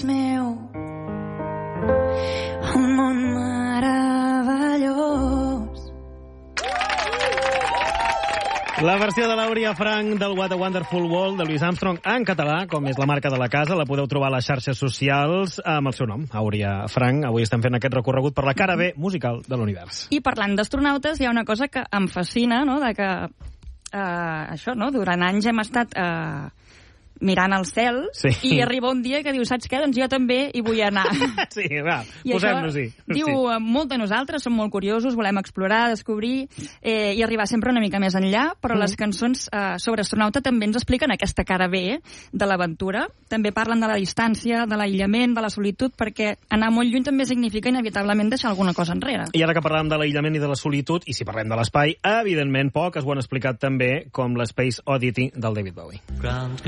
és meu, un món meravellós. La versió de l'Àuria Frank del What a Wonderful World de Louis Armstrong en català, com és la marca de la casa, la podeu trobar a les xarxes socials amb el seu nom, Àuria Frank. Avui estem fent aquest recorregut per la cara B musical de l'univers. I parlant d'astronautes, hi ha una cosa que em fascina, no?, de que això, no?, durant anys hem estat mirant el cel, sí, i arriba un dia que diu, saps què? Doncs jo també hi vull anar. Sí, va, I posem-nos-hi. Diu, molt de nosaltres, som molt curiosos, volem explorar, descobrir i arribar sempre una mica més enllà, però les cançons sobre astronauta també ens expliquen aquesta cara B de l'aventura. També parlen de la distància, de l'aïllament, de la solitud, perquè anar molt lluny també significa inevitablement deixar alguna cosa enrere. I ara que parlàvem de l'aïllament i de la solitud, i si parlem de l'espai, evidentment poc es ho han explicat també com l'Space Oddity del David Bowie.